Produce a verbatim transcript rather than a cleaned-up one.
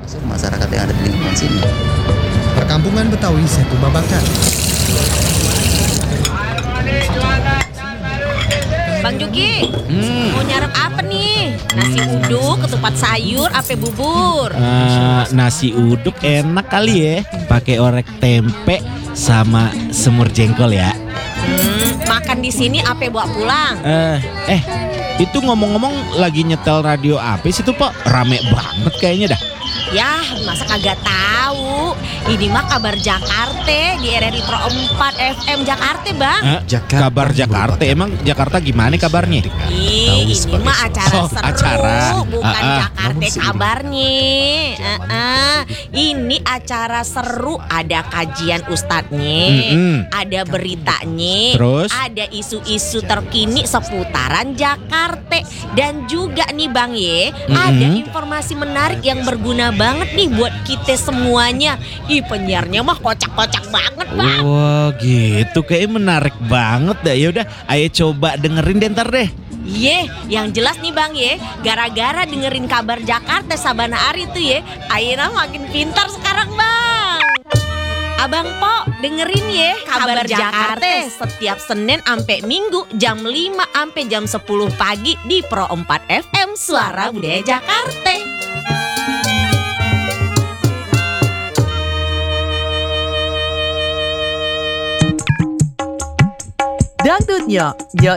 masyarakat yang ada di lingkungan sini. Perkampungan Betawi Setu Babakan. Bang Juki, Hmm. mau nyarap apa nih? Nasi uduk, ketupat sayur, apa bubur? Eh, nasi uduk enak kali ya, pakai orek tempe sama semur jengkol ya. Hmm, makan di sini apa bawa pulang? Eh, eh, itu ngomong-ngomong lagi nyetel radio apa sih tuh Pak? Rame banget kayaknya dah. Yah, masa kagak tahu? Ini mah kabar Jakarta di R R I Pro empat F M Jakarta, Bang. Eh, Jakarta kabar Jakarta, emang Jakarta gimana kabarnya? Ih, ini mah acara Oh, seru, acara. bukan Ah, ah. Jakarta kabarnya. Ah, ah. Ini acara seru, ada kajian ustadznya, Mm-mm. ada beritanya, Terus? ada isu-isu terkini seputaran Jakarta, dan juga nih Bang Ye, ada Mm-mm. informasi menarik yang berguna banget nih buat kita semuanya. Ih, penyiarnya mah kocak-kocak banget, Bang. Wah gitu, kayaknya menarik banget dah. Yaudah, ayo coba dengerin deh ntar deh. Ye, yang jelas nih Bang Ye, gara-gara dengerin kabar Jakarta Sabana Ari tuh ye, Ayeuna makin pintar sekarang Bang. Abang Po, dengerin ye kabar Jakarta setiap Senin sampai Minggu jam lima sampai jam sepuluh pagi di Pro empat F M Suara Budaya Jakarta. Dangdutnya, Nyo